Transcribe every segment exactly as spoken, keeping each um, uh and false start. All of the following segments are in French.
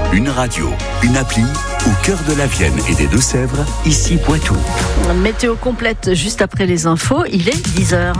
Une radio, une appli, au cœur de la Vienne et des Deux-Sèvres, ici Poitou. Météo complète juste après les infos, il est dix heures.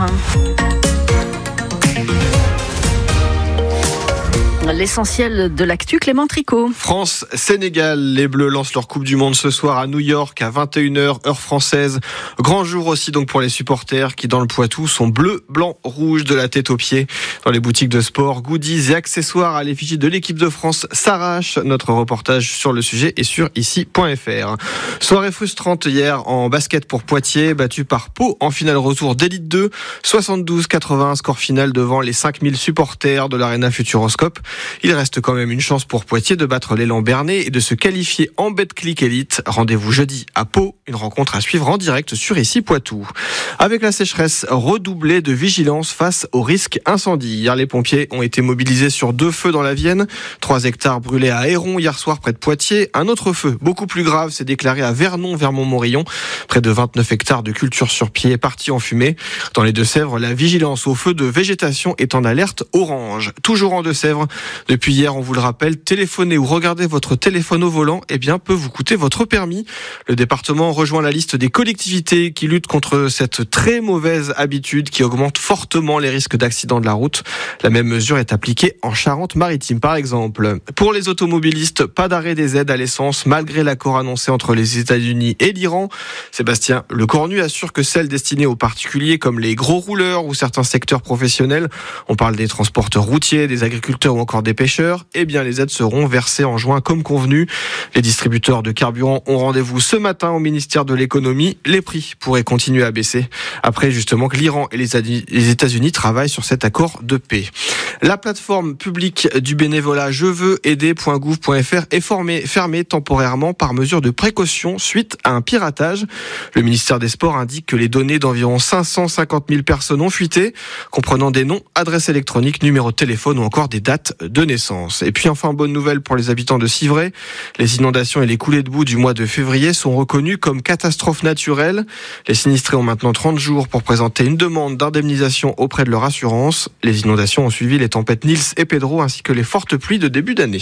L'essentiel de l'actu, Clément Tricot. France-Sénégal, les Bleus lancent leur Coupe du Monde ce soir à New York à vingt et une heures, heure française. Grand jour aussi donc pour les supporters qui dans le Poitou sont bleus, blancs, rouges de la tête aux pieds. Dans les boutiques de sport, goodies et accessoires à l'effigie de l'équipe de France s'arrachent. Notre reportage sur le sujet est sur ici point f r. Soirée frustrante hier en basket pour Poitiers, battu par Pau en finale retour d'Élite deux, soixante-douze quatre-vingts, score final devant les cinq mille supporters de l'Arena Futuroscope. Il reste quand même une chance pour Poitiers de battre l'élan Bernay et de se qualifier en Betclic Elite. Rendez-vous jeudi à Pau, une rencontre à suivre en direct sur ici Poitou. Avec la sécheresse, redoublée de vigilance face au risque incendie. Hier, les pompiers ont été mobilisés sur deux feux dans la Vienne. Trois hectares brûlés à Héron hier soir près de Poitiers. Un autre feu, beaucoup plus grave, s'est déclaré à Vernon, vers Montmorillon. Près de vingt-neuf hectares de culture sur pied partis en fumée. Dans les Deux-Sèvres, la vigilance au feu de végétation est en alerte orange. Toujours en Deux-Sèvres, depuis hier, on vous le rappelle, téléphoner ou regarder votre téléphone au volant, eh bien, peut vous coûter votre permis. Le département rejoint la liste des collectivités qui luttent contre cette très mauvaise habitude qui augmente fortement les risques d'accident de la route. La même mesure est appliquée en Charente-Maritime, par exemple. Pour les automobilistes, pas d'arrêt des aides à l'essence, malgré l'accord annoncé entre les États-Unis et l'Iran. Sébastien Lecornu assure que celles destinées aux particuliers comme les gros rouleurs ou certains secteurs professionnels, on parle des transporteurs routiers, des agriculteurs ou encore des pêcheurs, eh bien les aides seront versées en juin comme convenu. Les distributeurs de carburant ont rendez-vous ce matin au ministère de l'économie. Les prix pourraient continuer à baisser après justement que l'Iran et les États-Unis travaillent sur cet accord de paix. La plateforme publique du bénévolat je veux aider point gouv point f r est formée, fermée temporairement par mesure de précaution suite à un piratage. Le ministère des Sports indique que les données d'environ cinq cent cinquante mille personnes ont fuité, comprenant des noms, adresses électroniques, numéros de téléphone ou encore des dates de naissance. Et puis enfin, bonne nouvelle pour les habitants de Civray. Les inondations et les coulées de boue du mois de février sont reconnues comme catastrophes naturelles. Les sinistrés ont maintenant trente jours pour présenter une demande d'indemnisation auprès de leur assurance. Les inondations ont suivi les tempêtes Nils et Pedro ainsi que les fortes pluies de début d'année.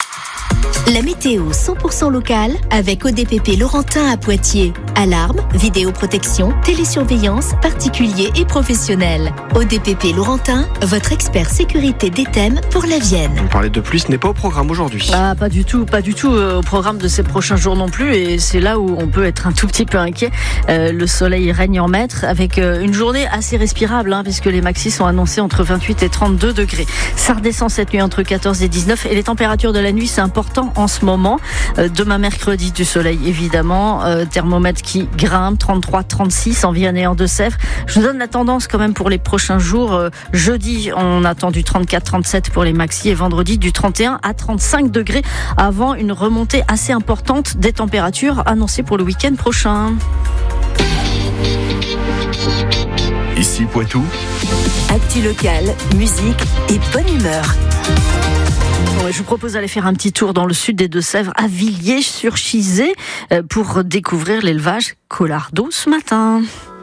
La météo cent pour cent locale avec O D P P Laurentin à Poitiers. Alarme, vidéoprotection, télésurveillance, particuliers et professionnels. O D P P Laurentin, votre expert sécurité des thèmes pour la Vienne. On parlait de pluie, ce n'est pas au programme aujourd'hui. Ah, pas du tout, pas du tout au programme de ces prochains jours non plus. Et c'est là où on peut être un tout petit peu inquiet. Euh, le soleil règne en maître avec euh, une journée assez respirable, hein, puisque les maxis sont annoncés entre vingt-huit et trente-deux degrés. Ça redescend cette nuit entre quatorze et dix-neuf. Et les températures de la nuit, c'est important en ce moment. Euh, demain mercredi, du soleil évidemment. Euh, thermomètre qui grimpe, trente-trois trente-six en Vienne et en Deux-Sèvres. Je vous donne la tendance quand même pour les prochains jours. Euh, jeudi, on attend du trente-quatre trente-sept pour les maxis et vendredi du trente et un à trente-cinq degrés avant une remontée assez importante des températures annoncées pour le week-end prochain. Ici Poitou. Actu locale, musique et bonne humeur. Je vous propose d'aller faire un petit tour dans le sud des Deux-Sèvres, à Villiers-sur-Chizé, pour découvrir l'élevage Collardo ce matin.